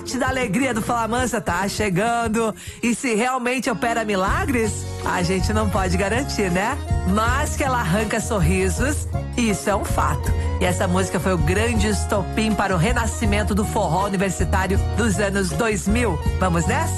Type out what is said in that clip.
noite da alegria do Fala Mansa tá chegando. E se realmente opera milagres, a gente não pode garantir, né? Mas que ela arranca sorrisos, isso é um fato. E essa música foi o grande estopim para o renascimento do forró universitário dos anos 2000. Vamos nessa?